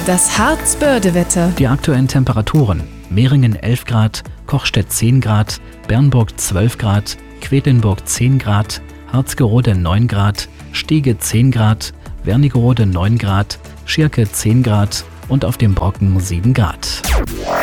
Das Harz-Börde-Wetter. Die aktuellen Temperaturen: Mehringen 11 Grad, Kochstedt 10 Grad, Bernburg 12 Grad, Quedlinburg 10 Grad, Harzgerode 9 Grad, Stiege 10 Grad, Wernigerode 9 Grad, Schirke 10 Grad und auf dem Brocken 7 Grad.